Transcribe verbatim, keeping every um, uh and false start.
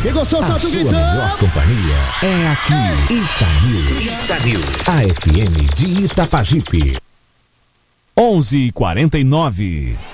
Quem gostou, solta o gritão. A melhor companhia é aqui. Itanews. Itanews. A F M de Itapajipe. onze e quarenta e nove.